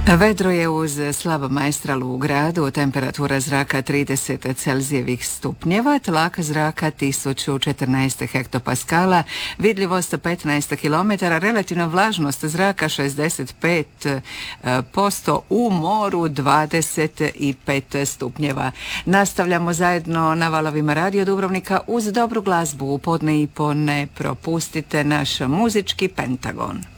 Vedro je uz slab maestralu u gradu, temperatura zraka 30 Celzijevih stupnjeva, tlak zraka 1014 hektopaskala, vidljivost 15 km, relativna vlažnost zraka 65%, u moru 25 stupnjeva. Nastavljamo zajedno na valovima Radio Dubrovnika uz dobru glazbu u podne i po. Ne propustite naš muzički Pentagon.